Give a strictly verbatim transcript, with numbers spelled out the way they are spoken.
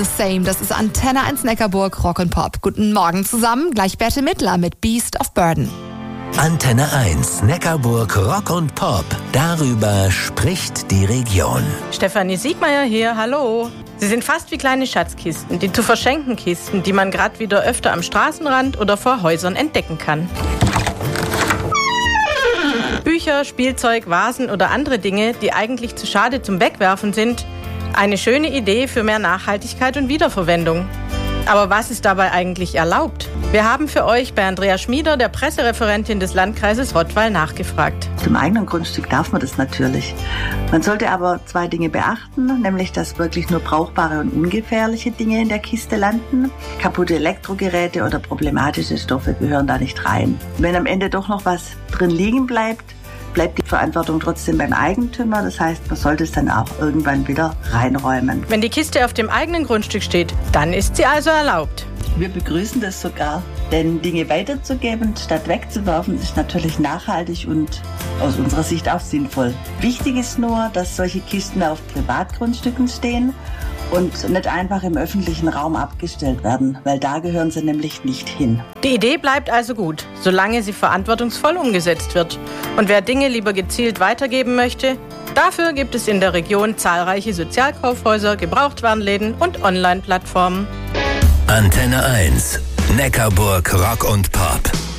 Same, das ist Antenne eins Neckarburg, Rock und Pop. Guten Morgen zusammen, gleich Bette Midler mit Beast of Burden. Antenne eins Neckarburg, Rock und Pop. Darüber spricht die Region. Stefanie Siegmeier hier, hallo. Sie sind fast wie kleine Schatzkisten, die zu verschenken Kisten, die man gerade wieder öfter am Straßenrand oder vor Häusern entdecken kann. Bücher, Spielzeug, Vasen oder andere Dinge, die eigentlich zu schade zum Wegwerfen sind. Eine schöne Idee für mehr Nachhaltigkeit und Wiederverwendung. Aber was ist dabei eigentlich erlaubt? Wir haben für euch bei Andrea Schmieder, der Pressereferentin des Landkreises Rottweil, nachgefragt. Im eigenen Grundstück darf man das natürlich. Man sollte aber zwei Dinge beachten, nämlich dass wirklich nur brauchbare und ungefährliche Dinge in der Kiste landen. Kaputte Elektrogeräte oder problematische Stoffe gehören da nicht rein. Wenn am Ende doch noch was drin liegen bleibt, bleibt die Verantwortung trotzdem beim Eigentümer. Das heißt, man sollte es dann auch irgendwann wieder reinräumen. Wenn die Kiste auf dem eigenen Grundstück steht, dann ist sie also erlaubt. Wir begrüßen das sogar, denn Dinge weiterzugeben, statt wegzuwerfen, ist natürlich nachhaltig und aus unserer Sicht auch sinnvoll. Wichtig ist nur, dass solche Kisten auf Privatgrundstücken stehen und nicht einfach im öffentlichen Raum abgestellt werden, weil da gehören sie nämlich nicht hin. Die Idee bleibt also gut, solange sie verantwortungsvoll umgesetzt wird. Und wer Dinge lieber gezielt weitergeben möchte, dafür gibt es in der Region zahlreiche Sozialkaufhäuser, Gebrauchtwarenläden und Online-Plattformen. Antenne eins Neckarburg, Rock und Pop.